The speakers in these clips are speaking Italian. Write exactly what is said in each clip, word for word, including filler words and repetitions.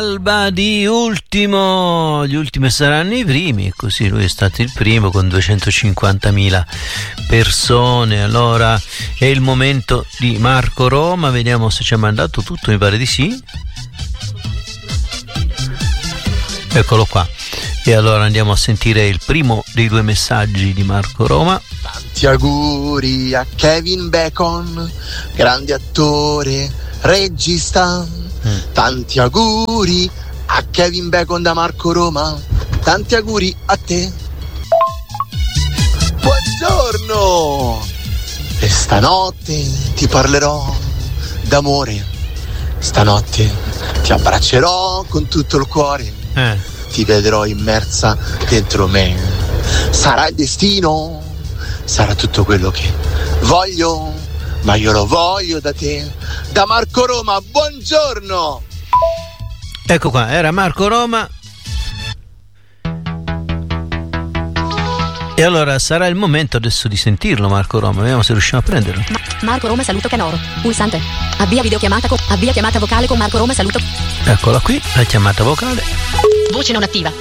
Alba di Ultimo, gli ultimi saranno i primi, e così lui è stato il primo con duecentocinquantamila persone. Allora è il momento di Marco Roma, vediamo se ci ha mandato tutto, mi pare di sì. Eccolo qua. E allora andiamo a sentire il primo dei due messaggi di Marco Roma. Tanti auguri a Kevin Bacon, grande attore, regista. Mm. Tanti auguri a Kevin Bacon da Marco Roma. Tanti auguri a te. Buongiorno. E stanotte ti parlerò d'amore. Stanotte ti abbraccerò con tutto il cuore. Eh. Ti vedrò immersa dentro me. Sarà il destino, sarà tutto quello che voglio, ma io lo voglio da te. Da Marco Roma, buongiorno. Ecco qua, era Marco Roma. E allora sarà il momento adesso di sentirlo, Marco Roma. Vediamo se riusciamo a prenderlo. Ma- Marco Roma, saluto Canoro. Pulsante. Avvia videochiamata con avvia chiamata vocale con Marco Roma, saluto. Eccola qui, la chiamata vocale. Voce non attiva.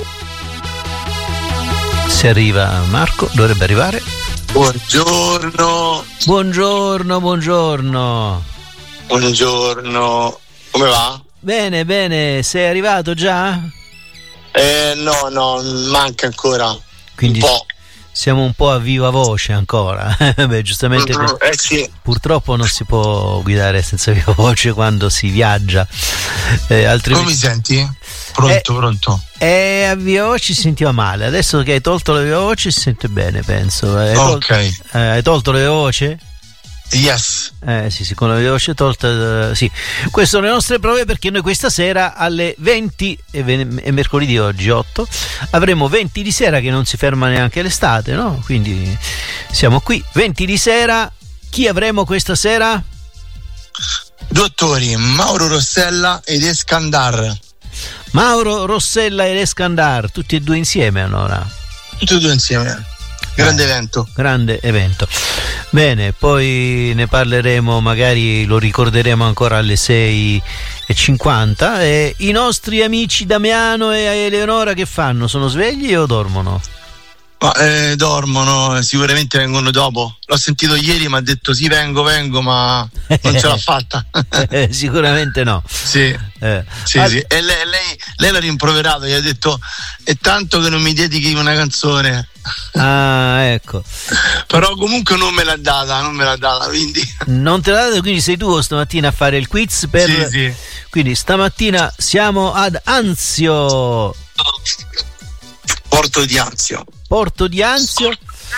Se arriva Marco, dovrebbe arrivare. Buongiorno. Buongiorno, buongiorno. Buongiorno. Come va? Bene, bene. Sei arrivato già? Eh no, no, manca ancora. Quindi un po'. Siamo un po' a viva voce ancora. Beh, giustamente mm-hmm, eh sì. Purtroppo non si può guidare senza viva voce quando si viaggia. Eh, altrimenti... Come mi senti? Pronto, eh, pronto. E a viva voce si sentiva male. Adesso che hai tolto la viva voce si sente bene, penso. Hai ok. Tolto, eh, hai tolto la viva voce? Yes. Eh sì, sì, con la viva voce tolta. Uh, sì. Queste sono le nostre prove, perché noi questa sera alle venti, e, ven- e mercoledì oggi otto, avremo venti di sera, che non si ferma neanche l'estate, no? Quindi siamo qui, venti di sera. Chi avremo questa sera? Due attori, Mauro Rossella ed Eskandar. Mauro Rossella ed Eskandar, tutti e due insieme allora. Tutti e due insieme. Grande eh, evento. Grande evento. Bene, poi ne parleremo, magari lo ricorderemo ancora alle sei e cinquanta. E i nostri amici Damiano e Eleonora che fanno? Sono svegli o dormono? Ma eh, dormono, sicuramente vengono dopo. L'ho sentito ieri, mi ha detto sì, vengo, vengo, ma non ce l'ha fatta. eh, sicuramente no. Sì, eh. sì, All... sì. E lei, lei, lei l'ha rimproverato, gli ha detto è tanto che non mi dedichi una canzone. Ah, ecco. Però comunque non me l'ha data, non me l'ha data, quindi. Non te l'ha data, quindi sei tu stamattina a fare il quiz per. Sì, sì. Quindi stamattina siamo ad Anzio. Porto di Anzio. Porto di Anzio.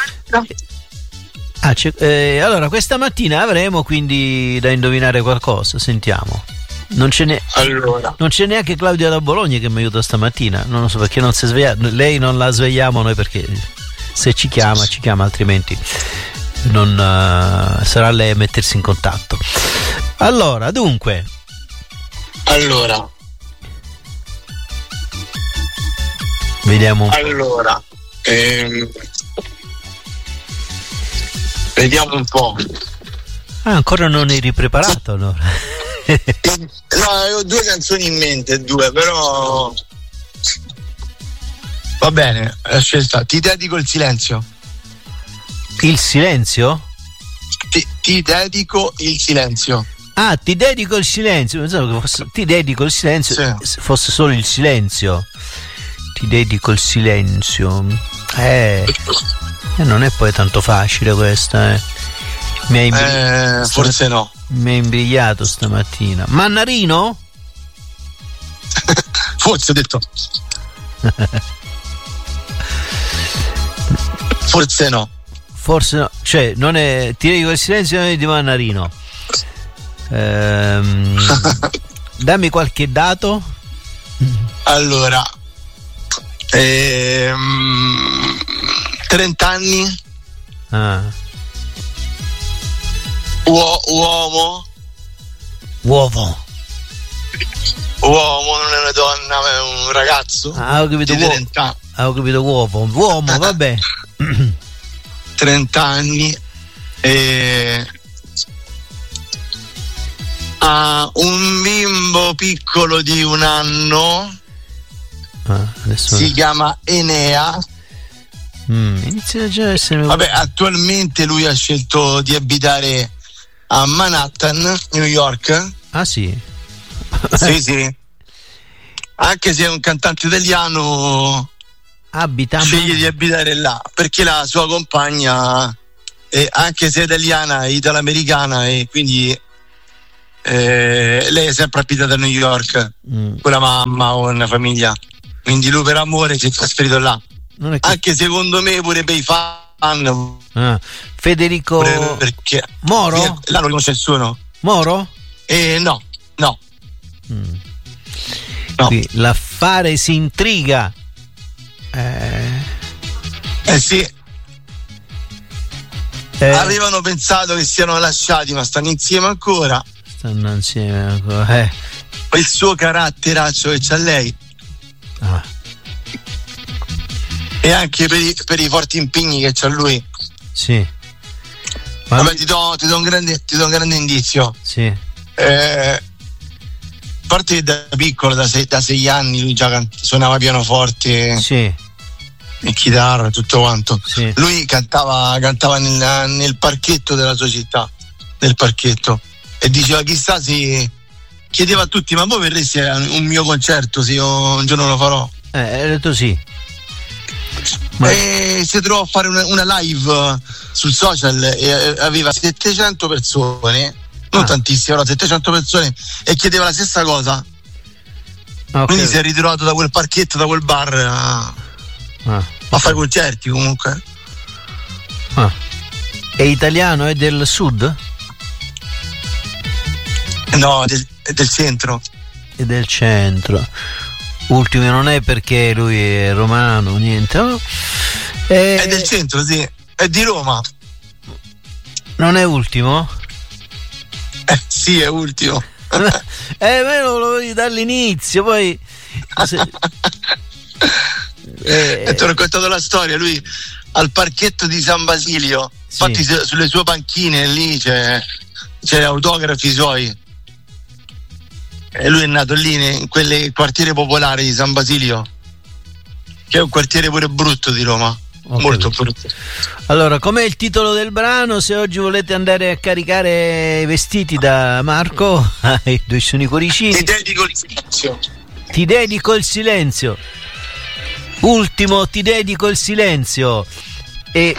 Ah, eh, allora questa mattina avremo quindi da indovinare qualcosa, sentiamo. Non ce n'è, allora. non c'è neanche Claudia da Bologna che mi aiuta stamattina, non lo so perché non si è svegliata. Lei non la svegliamo noi, perché se ci chiama ci chiama, altrimenti non uh, sarà lei a mettersi in contatto. Allora, dunque. Allora. Vediamo un po'. Allora. Ehm, vediamo un po'. Ah, ancora non eri preparato allora? No, avevo due canzoni in mente, due, però va bene, la scelta. Ti dedico il silenzio. Il silenzio? Ti, ti dedico il silenzio. Ah, ti dedico il silenzio. Pensavo che fosse, ti dedico il silenzio, sì. Fosse solo il silenzio. Ti dedico il silenzio. Eh, eh non è poi tanto facile questa, eh. Mi hai imbri- eh, forse no. Mi hai imbrigliato stamattina. Mannarino? Forse ho detto. Forse no. Forse no. Cioè, non è. Ti dico il silenzio, non è di Mannarino. Ehm, dammi qualche dato. Allora. Ehm, trenta anni. Ah. Uo- uomo. Uovo. Uomo, non è una donna, ma è un ragazzo. Ah, ho capito. Di uovo. trenta. Ah, ho capito, uovo. Uomo, vabbè. trenta anni. E Ha un bimbo piccolo di un anno. Ah, adesso... Si chiama Enea. Mm, inizia già a essere... Vabbè, attualmente lui ha scelto di abitare a Manhattan, New York. Ah sì? Sì, sì. Anche se è un cantante italiano, abita sceglie di abitare là perché la sua compagna, è, anche se è italiana, è italo-americana, e quindi eh, lei è sempre abitata a New York mm. con la mamma o una famiglia. Quindi lui per amore si è trasferito là. Non è che... Anche secondo me pure per i fan. Ah, Federico pure perché Moro? Là non conosce nessuno. Moro? Eh, no, no. Mm. no. Qui l'affare si intriga. Eh, eh sì. Eh. Avevano pensato che siano lasciati, ma stanno insieme ancora. Stanno insieme ancora. Eh. Il suo caratteraccio che c'ha lei. Ah. E anche per i, per i forti impegni che c'ha lui. Sì. Ma Vabbè, ti do, ti do un grande ti do un grande indizio. Sì. Eh, a parte che da piccolo, da sei, da sei anni, lui già cant- suonava pianoforte. Sì. E chitarra, tutto quanto. Sì. Lui cantava, cantava nel, nel parchetto della sua città, nel parchetto. E diceva, chissà se chiedeva a tutti, ma voi verresti a un mio concerto se io un giorno lo farò? Eh, hai detto sì. Ma... E si trovò a fare una, una live sul social e aveva settecento persone, non ah. tantissime, però settecento persone, e chiedeva la stessa cosa. Okay. Quindi si è ritrovato da quel parchetto, da quel bar a, ah. a fare concerti comunque. Ah. È italiano? È del sud? No, del, è del centro. È del centro. Ultimo non è perché lui è romano, niente. Oh. È... è del centro, sì. È di Roma. Non è ultimo? Eh, sì, è ultimo. eh, me lo volevo dire dall'inizio, poi. Se... eh... E ti ho raccontato la storia. Lui al parchetto di San Basilio, sì. Infatti, sulle sue panchine lì c'è, c'è autografi suoi. E lui è nato lì in quel quartiere popolare di San Basilio, che è un quartiere pure brutto di Roma. Okay. Molto brutto. Allora, com'è il titolo del brano? Se oggi volete andare a caricare i vestiti da Marco, ai due sono i cuoricini. Ti dedico il silenzio. Ti dedico il silenzio. Ultimo, ti dedico il silenzio. E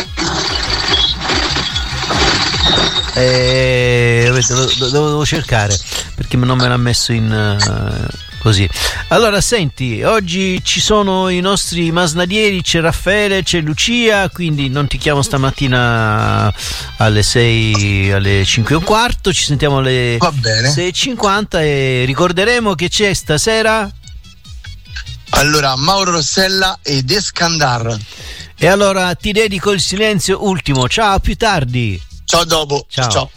Eh, lo, lo devo cercare perché non me l'ha messo in uh, così. Allora senti, oggi ci sono i nostri masnadieri, c'è Raffaele, c'è Lucia, quindi non ti chiamo stamattina alle sei, alle cinque e un quarto, ci sentiamo alle sei e cinquanta e ricorderemo che c'è stasera allora Mauro Rossella ed Escandar. E allora ti dedico il silenzio ultimo. Ciao, a più tardi. Ciao, dopo. Ciao. Ciao.